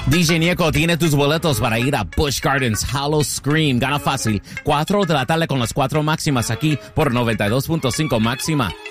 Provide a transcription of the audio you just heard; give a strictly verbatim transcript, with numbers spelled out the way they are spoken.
D J Nieco tiene tus boletos para ir a Busch Gardens Hollow Scream. Gana fácil. cuatro de la tarde con las cuatro máximas aquí por noventa y dos punto cinco máxima.